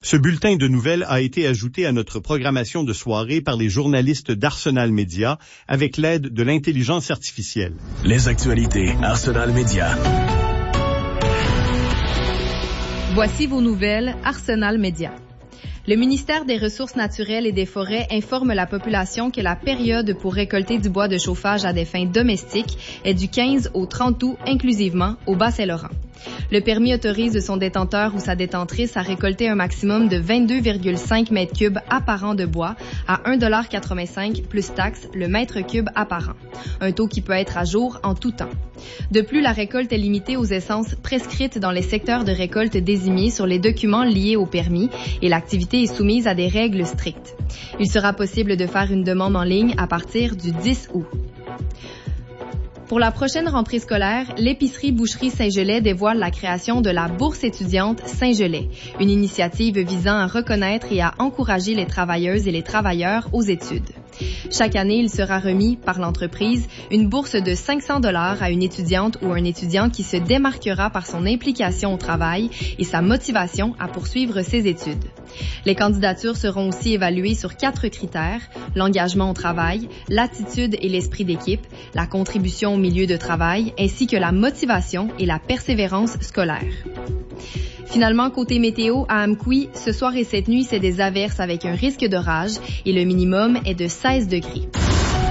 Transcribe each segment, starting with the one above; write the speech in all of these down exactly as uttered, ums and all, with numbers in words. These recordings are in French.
Ce bulletin de nouvelles a été ajouté à notre programmation de soirée par les journalistes d'Arsenal Média avec l'aide de l'intelligence artificielle. Les actualités Arsenal Média. Voici vos nouvelles Arsenal Média. Le ministère des Ressources naturelles et des Forêts informe la population que la période pour récolter du bois de chauffage à des fins domestiques est du quinze au trente août inclusivement au Bas-Saint-Laurent. Le permis autorise son détenteur ou sa détentrice à récolter un maximum de vingt-deux virgule cinq mètres cubes apparents de bois à un dollar quatre-vingt-cinq plus taxe le mètre cube apparent, un taux qui peut être à jour en tout temps. De plus, la récolte est limitée aux essences prescrites dans les secteurs de récolte désignés sur les documents liés au permis et l'activité est soumise à des règles strictes. Il sera possible de faire une demande en ligne à partir du dix août. Pour la prochaine rentrée scolaire, l'épicerie-boucherie Saint-Gelais dévoile la création de la Bourse étudiante Saint-Gelais, une initiative visant à reconnaître et à encourager les travailleuses et les travailleurs aux études. Chaque année, il sera remis par l'entreprise une bourse de cinq cents dollars à une étudiante ou un étudiant qui se démarquera par son implication au travail et sa motivation à poursuivre ses études. Les candidatures seront aussi évaluées sur quatre critères: l'engagement au travail, l'attitude et l'esprit d'équipe, la contribution au milieu de travail, ainsi que la motivation et la persévérance scolaire. Finalement, côté météo, à Amqui, ce soir et cette nuit, c'est des averses avec un risque d'orage et le minimum est de seize degrés.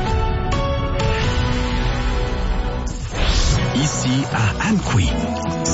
Ici à Amqui,